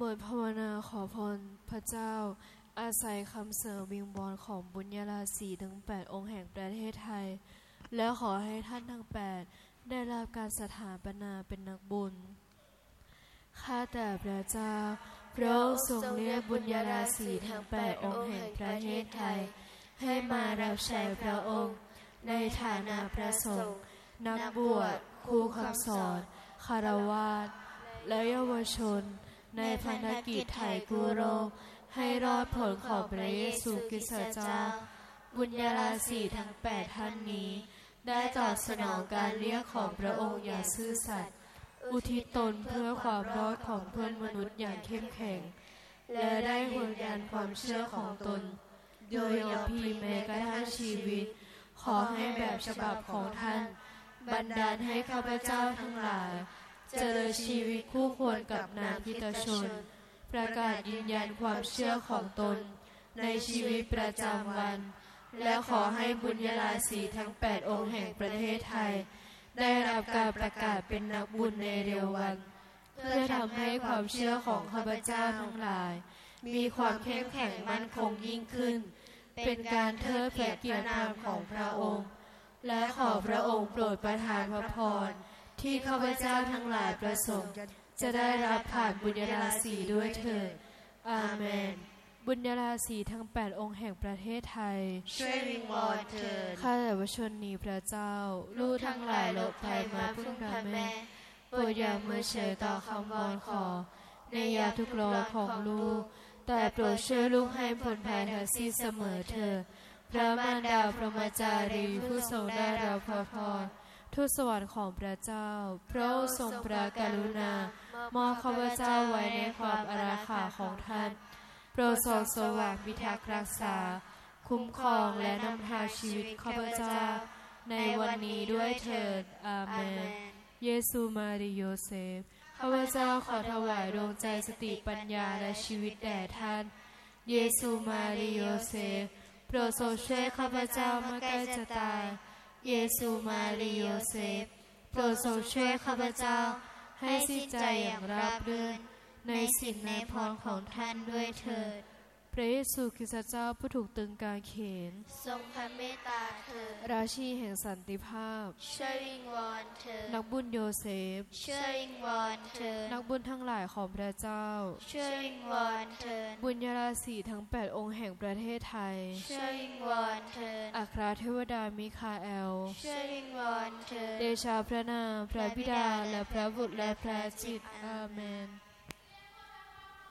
บทภาวนาขอพรพระเจ้าอาศัยคำเสริมวิงวอนของบุญญาราศีทั้ง8องค์แห่งประเทศไทยและขอให้ท่านทั้ง8ได้รับการสถาปนาเป็นนักบุญข้าแต่พระเจ้าพระองค์ทรงเรียกบุญญาราศีทั้ง8องค์แห่งประเทศไทยให้มารับใช้พระองค์ในฐานะพระสงฆ์นักบวชครูคำสอนคฤหัสถ์และเยาวชนในพันธกิจไถ่กู้โรคให้รอดพ้นของพระเยซูคริสต์เจ้าบุญญาราศีทั้ง8ท่านนี้ได้ตอบสนองการเรียกของพระองค์อย่างซื่อสัตย์อุทิศตนเพื่อความรอดของเพื่อนมนุษย์อย่างเข้มแข็งและได้ยืนยันความเชื่อของตนโดยยอมพลีแม้กระทั่งชีวิตขอให้แบบฉบับของท่านบันดาลให้ข้าพเจ้าทั้งหลายเจริญชีวิตคู่ควรกับนางพิตชนประกาศยืนยันความเชื่อของตนในชีวิตประจำวันและขอให้บุญญาราศีทั้ง8องค์แห่งประเทศไทยได้รับการประกาศเป็นนักบุญในเร็ววันเพื่อทำให้ความเชื่อของข้าพเจ้าทั้งหลายมีความเข้มแข็งมั่นคงยิ่งขึ้นเป็นการเทิดพระเกียรตินามของพระองค์และขอพระองค์โปรดประทานพระพรที่ข้าพเจ้าทั้งหลายประสงค์จะได้รับผ่านบุญญาราศีด้วยเถิดอาเมนบุญญาราศีทั้ง8องค์แห่งประเทศไทยช่วยวิงวอนเถิดข้าแต่พระชนนีพระเจ้าลูกทั้งหลายหลบภัยมาพึ่งพระแม่โปรดอย่ามือเฉยต่อคำวอนขอในยามทุกข์ร้อนของลูกแต่โปรดช่วยลูกให้พ้นภัยทั้งสิ้นเสมอเถิดพระมารดาพระมจารีผู้ทรงได้รับพระพรทูตสวรรค์ของพระเจ้าพระองค์ทรงพระกรุณามอบข้าพเจ้าไว้ในความอาราขาของท่านโปรดทรงสว่างพิทักษ์รักษาคุ้มครองและนำทางชีวิตข้าพเจ้าในวันนี้ด้วยเถิดอาเมนเยซูมารีโยเซฟข้าพเจ้าขอถวายดวงใจสติปัญญาและชีวิตแด่ท่านเยซูมารีโยเซฟโปรดทรงช่วยข้าพเจ้าเมื่อใกล้จะตายเยซูมารีโยเซฟโปรดทรงช่วยข้าพเจ้าให้สิ้นใจอย่างราบรื่นในสิ่งในพรของท่านด้วยเถิดพระเยซูคริสต์เจ้าผู้ถูกตึงกางเขนทรงพระเมตตาเถิดราชีแห่งสันติภาพช่วยวิงวอนเถิดนักบุญโยเซฟช่วยวิงวอนเถิดนักบุญทั้งหลายของพระเจ้าช่วยวิงวอนเถิดบุญญาราศีทั้ง8องค์แห่งประเทศไทยช่วยวิงวอนเถิดอัครเทวดามิคาเอลช่วยวิงวอนเถิดเดชาพระนามพระบิดาและพระบุตรและพระจิตอาเมน